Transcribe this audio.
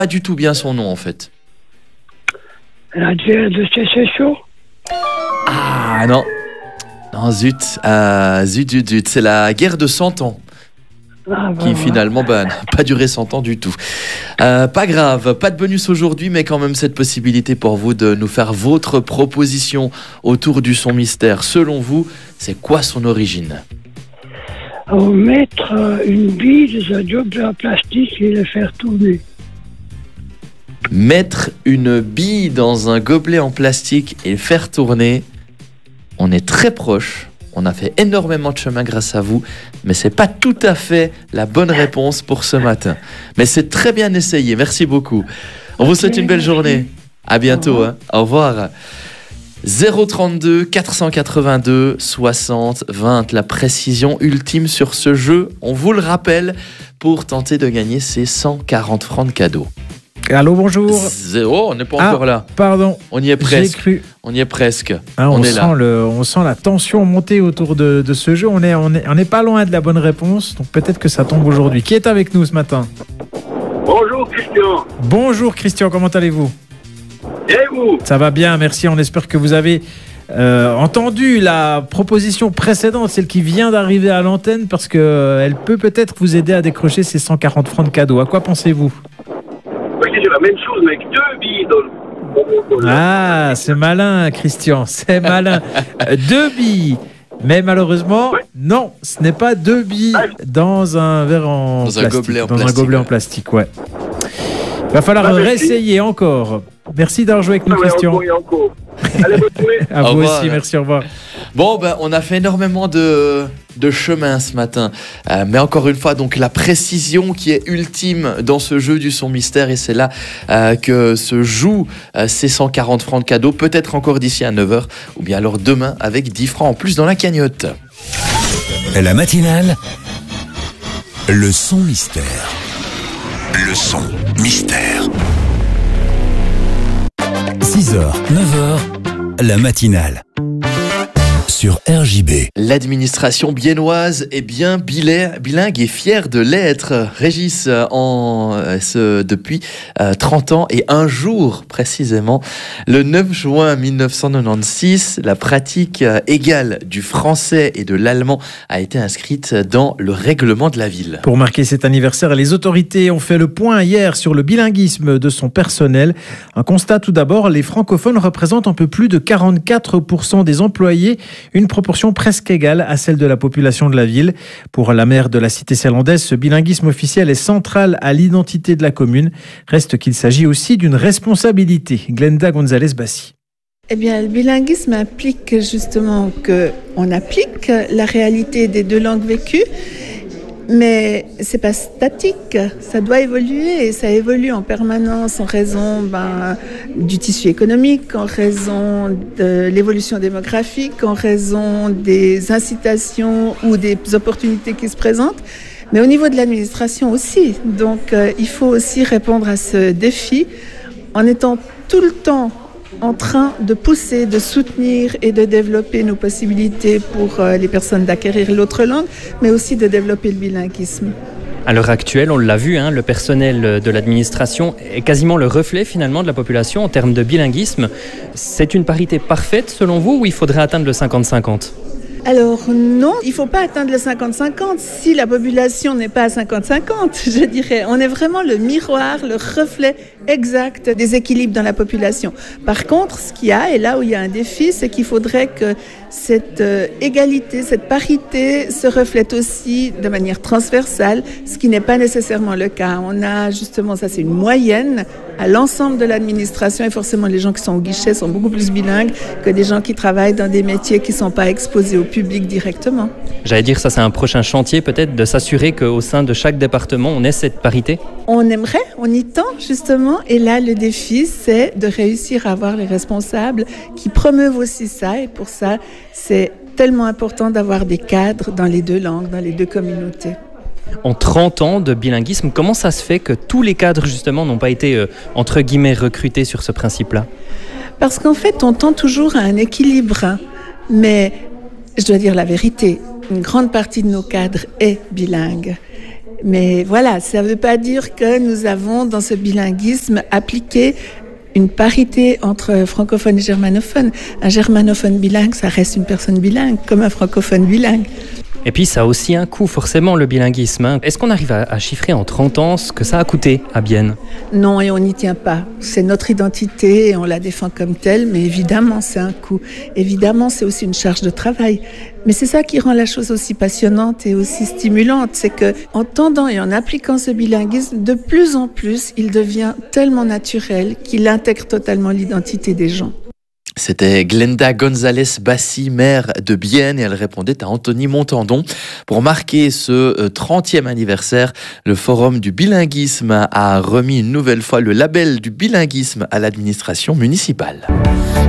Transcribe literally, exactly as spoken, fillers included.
pas du tout bien son nom en fait. La guerre de Sécession. Ah non. Non, zut. Euh, zut, zut, zut. C'est la guerre de cent ans. Ah, Qui bah, finalement bah, n'a pas duré cent ans du tout. Euh, pas grave, pas de bonus aujourd'hui, mais quand même cette possibilité pour vous de nous faire votre proposition autour du son mystère. Selon vous, c'est quoi son origine ? on va mettre euh, une bille dans un gobelet en plastique et le faire tourner. Mettre une bille dans un gobelet en plastique et le faire tourner, on est très proche. On a fait énormément de chemin grâce à vous, mais c'est pas tout à fait la bonne réponse pour ce matin. Mais c'est très bien essayé, merci beaucoup. On vous souhaite une belle journée. À bientôt, hein. Au revoir. zéro trente-deux quatre cent quatre-vingt-deux soixante vingt, la précision ultime sur ce jeu, on vous le rappelle, pour tenter de gagner ces cent quarante francs de cadeau. Allô, bonjour. Zéro, on n'est pas ah, encore là. Pardon. On y est presque. J'ai cru. On y est presque. Ah, on, on est sent là. Le, on sent la tension monter autour de, de ce jeu. On n'est on est, on est pas loin de la bonne réponse, donc peut-être que ça tombe aujourd'hui. Qui est avec nous ce matin ? Bonjour Christian. Bonjour Christian, comment allez-vous ? Et vous ? Ça va bien, merci. On espère que vous avez euh, entendu la proposition précédente, celle qui vient d'arriver à l'antenne, parce qu'elle euh, peut peut-être vous aider à décrocher ces cent quarante francs de cadeau. À quoi pensez-vous ? Moi, j'ai la même chose, mais avec deux billes dans le... Ah, c'est malin, Christian, c'est malin. Euh, deux billes. Mais malheureusement, ouais. non, ce n'est pas deux billes dans un verre en dans plastique. Un gobelet en dans plastique, un gobelet ouais. en plastique, ouais. Il va falloir ah, réessayer encore. Merci d'avoir joué avec nous, ah, Christian. Encore, encore. Allez, bonne journée. À Au vous revoir. aussi, merci, au revoir. Bon, ben, on a fait énormément de, de chemin ce matin. Euh, mais encore une fois, donc la précision qui est ultime dans ce jeu du son mystère. Et c'est là euh, que se jouent euh, ces cent quarante francs de cadeau. Peut-être encore d'ici à neuf heures. Ou bien alors demain avec dix francs en plus dans la cagnotte. La matinale, le son mystère. Le son mystère. six heures, neuf heures, la matinale. Sur R J B. L'administration biennoise est bien bilingue et fière de l'être. Régis, en, ce, depuis euh, trente ans et un jour précisément, le neuf juin mille neuf cent quatre-vingt-seize, la pratique euh, égale du français et de l'allemand a été inscrite dans le règlement de la ville. Pour marquer cet anniversaire, les autorités ont fait le point hier sur le bilinguisme de son personnel. Un constat tout d'abord, les francophones représentent un peu plus de quarante-quatre pour cent des employés, une proportion presque égale à celle de la population de la ville. Pour la maire de la cité zélandaise, ce bilinguisme officiel est central à l'identité de la commune. Reste qu'il s'agit aussi d'une responsabilité. Glenda González-Bassi. Eh bien, le bilinguisme implique justement qu'on applique la réalité des deux langues vécues, mais c'est pas statique, ça doit évoluer et ça évolue en permanence en raison ben, du tissu économique, en raison de l'évolution démographique, en raison des incitations ou des opportunités qui se présentent, mais au niveau de l'administration aussi. Donc euh, il faut aussi répondre à ce défi en étant tout le temps en train de pousser, de soutenir et de développer nos possibilités pour euh, les personnes d'acquérir l'autre langue, mais aussi de développer le bilinguisme. À l'heure actuelle, on l'a vu, hein, le personnel de l'administration est quasiment le reflet finalement de la population en termes de bilinguisme. C'est une parité parfaite selon vous ou il faudrait atteindre le cinquante cinquante ? Alors non, il ne faut pas atteindre le cinquante cinquante si la population n'est pas à cinquante cinquante, je dirais. On est vraiment le miroir, le reflet exact des équilibres dans la population. Par contre, ce qu'il y a, et là où il y a un défi, c'est qu'il faudrait que cette euh, égalité, cette parité se reflète aussi de manière transversale, ce qui n'est pas nécessairement le cas. On a justement, ça c'est une moyenne à l'ensemble de l'administration et forcément les gens qui sont au guichet sont beaucoup plus bilingues que des gens qui travaillent dans des métiers qui ne sont pas exposés au public directement. J'allais dire, ça c'est un prochain chantier peut-être, de s'assurer qu'au sein de chaque département, on ait cette parité ? On aimerait, on y tend justement, et là le défi c'est de réussir à avoir les responsables qui promeuvent aussi ça, et pour ça c'est tellement important d'avoir des cadres dans les deux langues, dans les deux communautés. En trente ans de bilinguisme, comment ça se fait que tous les cadres justement n'ont pas été euh, entre guillemets recrutés sur ce principe-là ? Parce qu'en fait on tend toujours à un équilibre, mais je dois dire la vérité, une grande partie de nos cadres est bilingue. Mais voilà, ça ne veut pas dire que nous avons dans ce bilinguisme appliqué une parité entre francophone et germanophone. Un germanophone bilingue, ça reste une personne bilingue, comme un francophone bilingue. Et puis ça a aussi un coût, forcément, le bilinguisme. Hein. Est-ce qu'on arrive à, à chiffrer en trente ans ce que ça a coûté à Bienne ? Non, et on n'y tient pas. C'est notre identité et on la défend comme telle, mais évidemment, c'est un coût. Évidemment, c'est aussi une charge de travail. Mais c'est ça qui rend la chose aussi passionnante et aussi stimulante. C'est que, en tendant et en appliquant ce bilinguisme, de plus en plus, il devient tellement naturel qu'il intègre totalement l'identité des gens. C'était Glenda González Bassi, maire de Bienne, et elle répondait à Anthony Montandon. Pour marquer ce trentième anniversaire, le Forum du bilinguisme a remis une nouvelle fois le label du bilinguisme à l'administration municipale.